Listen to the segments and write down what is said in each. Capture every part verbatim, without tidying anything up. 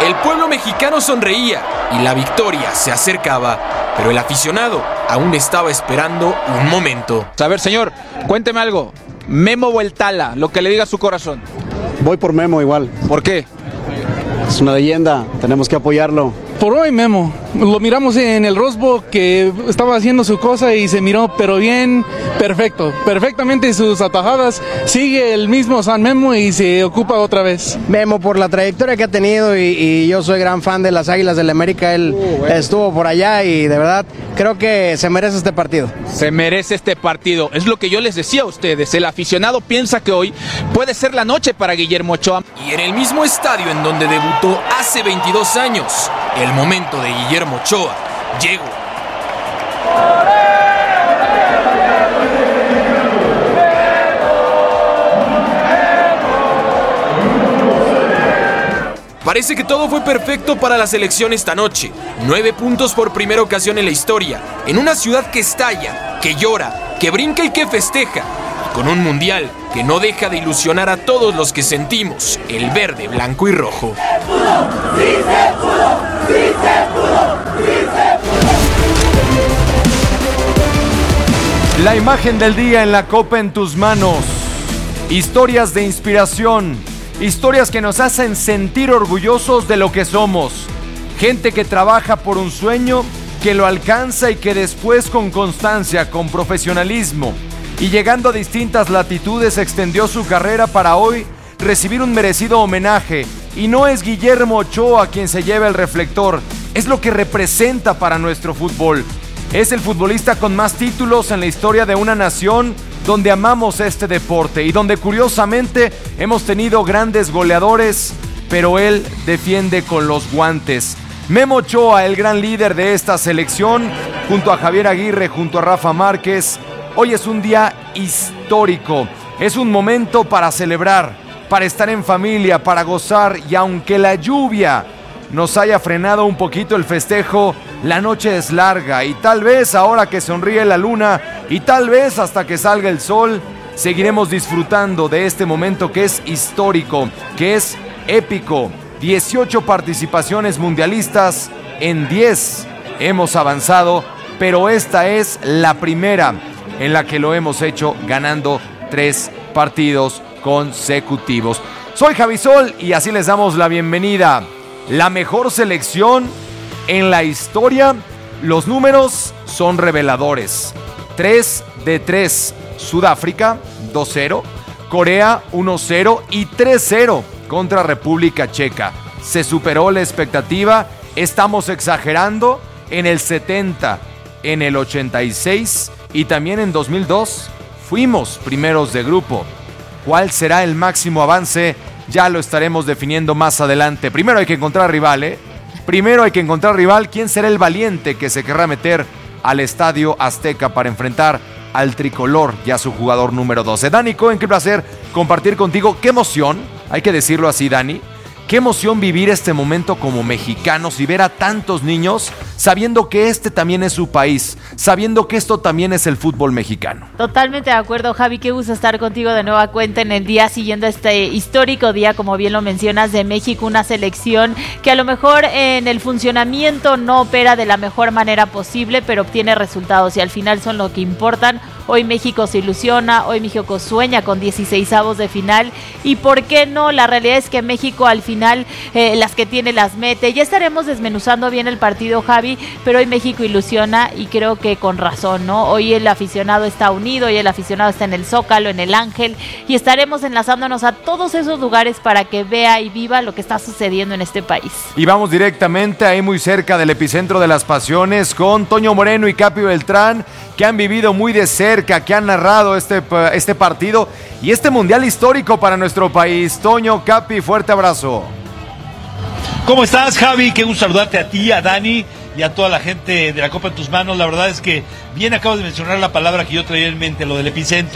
El pueblo mexicano sonreía y la victoria se acercaba, pero el aficionado aún estaba esperando un momento. A ver, señor, cuénteme algo. ¿Memo o el Tala? Lo que le diga su corazón. Voy por Memo igual. ¿Por qué? Es una leyenda, tenemos que apoyarlo. Por hoy Memo, lo miramos en el Rose Bowl que estaba haciendo su cosa y se miró pero bien, perfecto, perfectamente sus atajadas, sigue el mismo San Memo y se ocupa otra vez. Memo por la trayectoria que ha tenido y, y yo soy gran fan de las Águilas del América, él uh, bueno. estuvo por allá y de verdad creo que se merece este partido. Se merece este partido, es lo que yo les decía a ustedes, el aficionado piensa que hoy puede ser la noche para Guillermo Ochoa. Y en el mismo estadio en donde debutó hace veintidós años, el momento de Guillermo Ochoa llegó. Parece que todo fue perfecto para la selección esta noche. Nueve puntos por primera ocasión en la historia, en una ciudad que estalla, que llora, que brinca y que festeja, y con un mundial que no deja de ilusionar a todos los que sentimos el verde, blanco y rojo. La imagen del día en la Copa en tus manos. Historias de inspiración. Historias que nos hacen sentir orgullosos de lo que somos. Gente que trabaja por un sueño, que lo alcanza y que después con constancia, con profesionalismo y llegando a distintas latitudes extendió su carrera para hoy recibir un merecido homenaje. Y no es Guillermo Ochoa quien se lleva el reflector, es lo que representa para nuestro fútbol. Es el futbolista con más títulos en la historia de una nación donde amamos este deporte y donde curiosamente hemos tenido grandes goleadores, pero él defiende con los guantes. Memo Ochoa, el gran líder de esta selección, junto a Javier Aguirre, junto a Rafa Márquez. Hoy es un día histórico, es un momento para celebrar, para estar en familia, para gozar, y aunque la lluvia nos haya frenado un poquito el festejo, la noche es larga y tal vez ahora que sonríe la luna y tal vez hasta que salga el sol, seguiremos disfrutando de este momento que es histórico, que es épico. dieciocho participaciones mundialistas, en diez hemos avanzado, pero esta es la primera en la que lo hemos hecho ganando tres partidos consecutivos. Soy Javi Sol y así les damos la bienvenida. La mejor selección en la historia, los números son reveladores. tres de tres, Sudáfrica dos cero, Corea uno cero y tres cero contra República Checa. Se superó la expectativa, estamos exagerando. En el setenta, en el ochenta y seis y también en dos mil dos fuimos primeros de grupo. ¿Cuál será el máximo avance? Ya lo estaremos definiendo más adelante. Primero hay que encontrar rival, ¿eh? Primero hay que encontrar rival. ¿Quién será el valiente que se querrá meter al Estadio Azteca para enfrentar al tricolor y a su jugador número doce? Dani Cohen, qué placer compartir contigo. Qué emoción, hay que decirlo así, Dani. Qué emoción vivir este momento como mexicanos y ver a tantos niños sabiendo que este también es su país, sabiendo que esto también es el fútbol mexicano. Totalmente de acuerdo, Javi, qué gusto estar contigo de nueva cuenta en el día siguiendo este histórico día, como bien lo mencionas, de México, una selección que a lo mejor en el funcionamiento no opera de la mejor manera posible, pero obtiene resultados y al final son lo que importan. Hoy México se ilusiona, hoy México sueña con dieciseisavos de final y ¿por qué no? La realidad es que México al final eh, las que tiene las mete. Ya estaremos desmenuzando bien el partido, Javi, pero hoy México ilusiona y creo que con razón, ¿no? Hoy el aficionado está unido, hoy el aficionado está en el Zócalo, en el Ángel y estaremos enlazándonos a todos esos lugares para que vea y viva lo que está sucediendo en este país. Y vamos directamente ahí muy cerca del epicentro de las pasiones con Toño Moreno y Capi Beltrán, que han vivido muy de cerca, que han narrado este, este partido y este mundial histórico para nuestro país. Toño, Capi, fuerte abrazo. ¿Cómo estás, Javi? Qué gusto saludarte a ti, a Dani y a toda la gente de la Copa en tus manos. La verdad es que bien acabas de mencionar la palabra que yo traía en mente, lo del epicentro.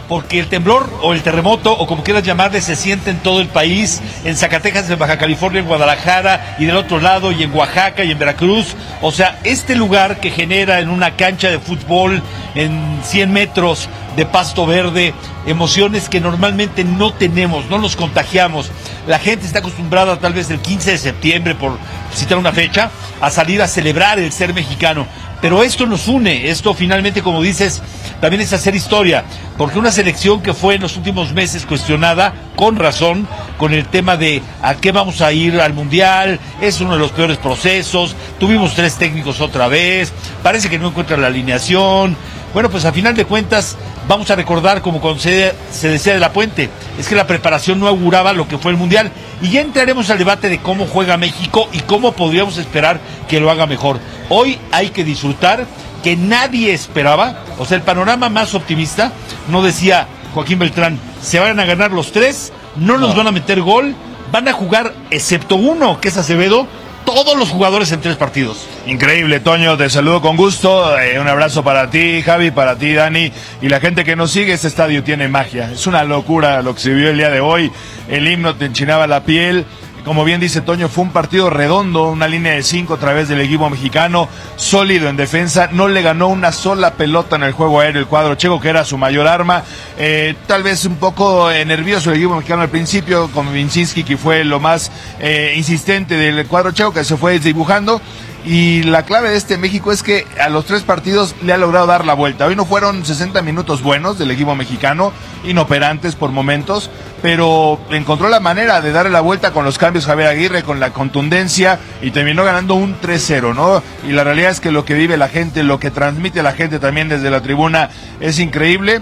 porque el temblor o el terremoto, o como quieras llamarle, se siente en todo el país, en Zacatecas, en Baja California, en Guadalajara, y del otro lado, y en Oaxaca, y en Veracruz. O sea, este lugar que genera en una cancha de fútbol, en cien metros de pasto verde, emociones que normalmente no tenemos, no nos contagiamos. La gente está acostumbrada, tal vez el quince de septiembre, por citar una fecha, a salir a celebrar el ser mexicano. Pero esto nos une, esto finalmente, como dices, también es hacer historia, porque una selección que fue en los últimos meses cuestionada, con razón, con el tema de a qué vamos a ir al Mundial, es uno de los peores procesos, tuvimos tres técnicos otra vez, parece que no encuentra la alineación. Bueno, pues a final de cuentas vamos a recordar, como cuando se, se decía de la Puente, es que la preparación no auguraba lo que fue el Mundial, y ya entraremos al debate de cómo juega México y cómo podríamos esperar que lo haga mejor. Hoy hay que disfrutar, que nadie esperaba, o sea, el panorama más optimista, no decía Joaquín Beltrán, se van a ganar los tres, no nos no. van a meter gol, van a jugar, excepto uno, que es Acevedo, todos los jugadores en tres partidos. Increíble, Toño, te saludo con gusto, eh, un abrazo para ti, Javi, para ti, Dani, y la gente que nos sigue. Este estadio tiene magia, es una locura lo que se vio el día de hoy, el himno te enchinaba la piel. Como bien dice Toño, fue un partido redondo, una línea de cinco a través del equipo mexicano, sólido en defensa, no le ganó una sola pelota en el juego aéreo el cuadro checo, que era su mayor arma. Eh, tal vez un poco eh, nervioso el equipo mexicano al principio, con Vincinski, que fue lo más eh, insistente del cuadro checo, que se fue desdibujando. Y la clave de este México es que a los tres partidos le ha logrado dar la vuelta. Hoy no fueron sesenta minutos buenos del equipo mexicano, inoperantes por momentos, pero encontró la manera de darle la vuelta con los cambios Javier Aguirre, con la contundencia, y terminó ganando un tres cero, ¿no? Y la realidad es que lo que vive la gente, lo que transmite la gente también desde la tribuna es increíble.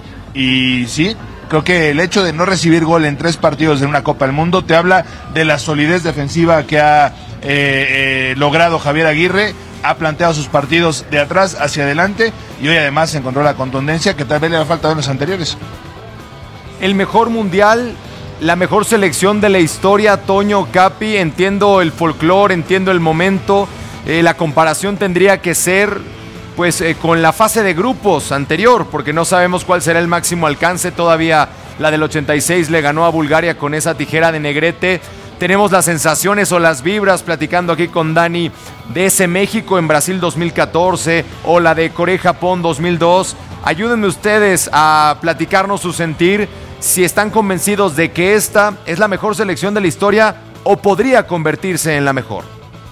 Y sí, creo que el hecho de no recibir gol en tres partidos en una Copa del Mundo te habla de la solidez defensiva que ha eh, eh, logrado Javier Aguirre. Ha planteado sus partidos de atrás hacia adelante, y hoy además encontró la contundencia que tal vez le ha faltado en los anteriores. El mejor mundial, la mejor selección de la historia, Toño, Capi, entiendo el folclore, entiendo el momento, eh, la comparación tendría que ser pues eh, con la fase de grupos anterior, porque no sabemos cuál será el máximo alcance. Todavía la del ochenta y seis le ganó a Bulgaria con esa tijera de Negrete. Tenemos las sensaciones o las vibras, platicando aquí con Dani, de ese México en Brasil dos mil catorce o la de Corea-Japón dos mil dos. Ayúdenme ustedes a platicarnos su sentir, si están convencidos de que esta es la mejor selección de la historia o podría convertirse en la mejor.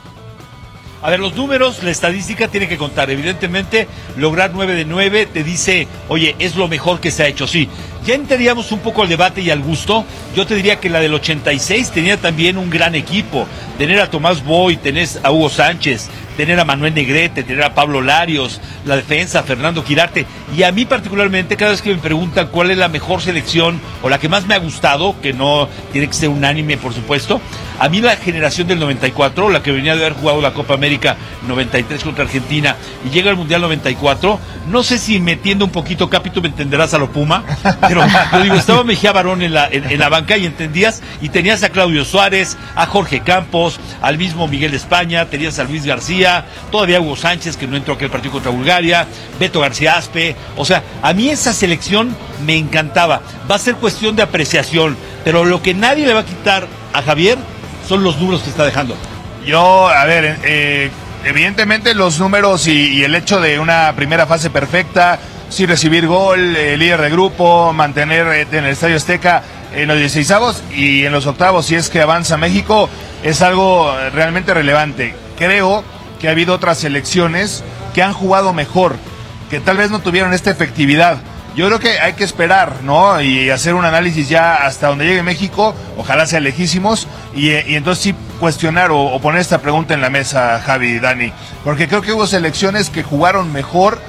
A ver, los números, la estadística tiene que contar. Evidentemente, lograr nueve de nueve te dice, oye, es lo mejor que se ha hecho, sí. Ya entraríamos un poco al debate y al gusto. Yo te diría que la del ochenta y seis tenía también un gran equipo. Tener a Tomás Boy, tener a Hugo Sánchez, tener a Manuel Negrete, tener a Pablo Larios, la defensa, Fernando Quirarte. Y a mí particularmente, cada vez que me preguntan cuál es la mejor selección o la que más me ha gustado, que no tiene que ser unánime, por supuesto, a mí la generación del noventa y cuatro, la que venía de haber jugado la Copa América noventa y tres contra Argentina y llega al Mundial noventa y cuatro, no sé si metiendo un poquito, Capi, tú me entenderás a lo Puma, pero yo digo, estaba Mejía Barón en la, en, en la banca y entendías, y tenías a Claudio Suárez, a Jorge Campos, al mismo Miguel España, tenías a Luis García, todavía Hugo Sánchez, que no entró a aquel partido contra Bulgaria, Beto García Aspe. O sea, a mí esa selección me encantaba. Va a ser cuestión de apreciación, pero lo que nadie le va a quitar a Javier son los números que está dejando. Yo, a ver, eh, evidentemente los números y, y el hecho de una primera fase perfecta, sin recibir gol, eh, líder de grupo, mantener eh, en el Estadio Azteca en los dieciseisavos y en los octavos, si es que avanza México, es algo realmente relevante. Creo que ha habido otras selecciones que han jugado mejor, que tal vez no tuvieron esta efectividad. Yo creo que hay que esperar, ¿no? Y hacer un análisis ya hasta donde llegue México, ojalá sea lejísimos, y, y entonces sí cuestionar o, o poner esta pregunta en la mesa, Javi y Dani, porque creo que hubo selecciones que jugaron mejor,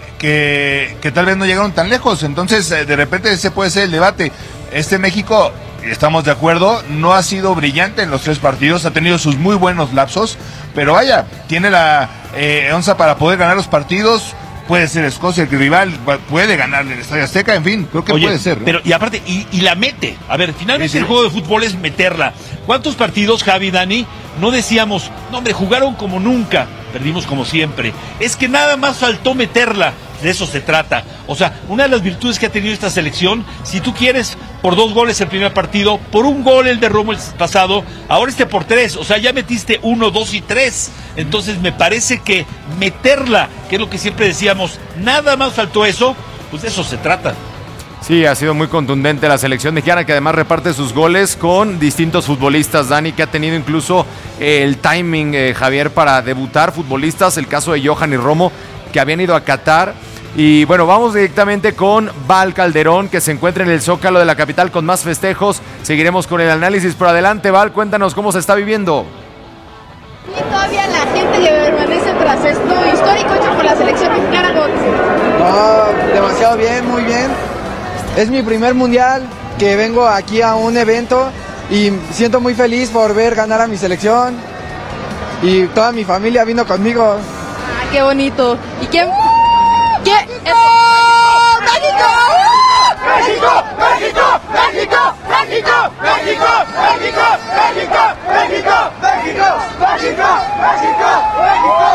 que, que tal vez no llegaron tan lejos. Entonces de repente ese puede ser el debate. Este México, estamos de acuerdo, no ha sido brillante en los tres partidos, ha tenido sus muy buenos lapsos, pero vaya, tiene la eh, onza para poder ganar los partidos. Puede ser Escocia el rival, puede ganarle el Estadio Azteca, en fin, creo que Oye, puede ser, ¿no? Pero, y aparte, y, y la mete. A ver, finalmente sí, sí. El juego de fútbol es meterla. ¿Cuántos partidos, Javi, Dani, no decíamos, no hombre, jugaron como nunca, perdimos como siempre? Es que nada más faltó meterla. de eso se trata. O sea, una de las virtudes que ha tenido esta selección, si tú quieres por dos goles el primer partido, por un gol el de Romo el pasado, ahora este por tres, o sea, ya metiste uno, dos y tres. Entonces me parece que meterla, que es lo que siempre decíamos, nada más faltó eso, pues de eso se trata. Sí, ha sido muy contundente la selección mexicana, que además reparte sus goles con distintos futbolistas, Dani, que ha tenido incluso eh, el timing, eh, Javier, para debutar futbolistas, el caso de Johan y Romo, que habían ido a Qatar. Y bueno, vamos directamente con Val Calderón, que se encuentra en el Zócalo de la capital con más festejos. Seguiremos con el análisis, pero adelante, Val, cuéntanos cómo se está viviendo. Y todavía la gente que permanece tras esto histórico hecho por la selección mexicana. No, demasiado bien, muy bien. Es mi primer mundial que vengo aquí a un evento y siento muy feliz por ver ganar a mi selección y toda mi familia vino conmigo. Ah, qué bonito. ¿Y quién? ¿Qué? ¡Oh, México! ¡México! ¡México! ¡México! ¡México! ¡México! ¡México! ¡México! ¡México! ¡México! ¡México! ¡México! ¡México!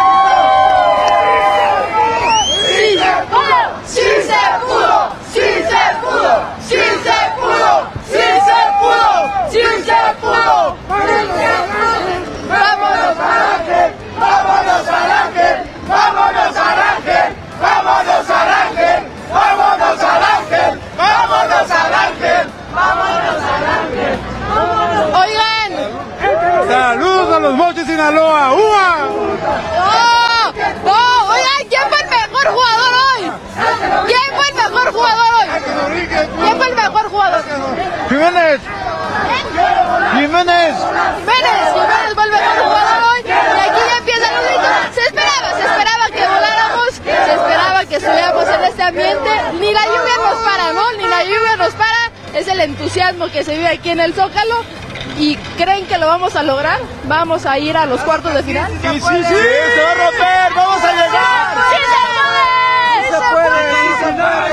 ¡Sí se pudo! ¡Sí se pudo! ¡Sí se pudo! ¡Sí se pudo! ¡Sí se pudo! ¡Sí se pudo! ¡Vámonos al Ángel! ¡Vámonos al Ángel! ¡Vámonos al Ángel! ¡Vámonos al Ángel! ¡Vámonos al Ángel! ¡Vámonos al Ángel! ¡Vámonos al Ángel! ¡Oigan! ¡Saludos a los Mochis Sinaloa! ¡Ua! ¡Oh! ¡Oh! ¡Oigan! ¿Quién fue el mejor jugador hoy? ¿Quién fue el mejor jugador hoy? ¿Quién fue el mejor jugador? ¡Jiménez! ¡Jiménez! ¡Jiménez! ¡Jiménez fue el mejor jugador hoy! Y aquí ya empiezan los gritos. Se esperaba, se esperaba que voláramos, se esperaba que estuviéramos en este ambiente. Ni la lluvia nos para, ¿no? Ni la lluvia nos para. Es el entusiasmo que se vive aquí en el Zócalo. ¿Y creen que lo vamos a lograr? ¿Vamos a ir a los cuartos de final? ¡Sí, sí, sí! ¡Se va a romper! ¡Vamos a llegar!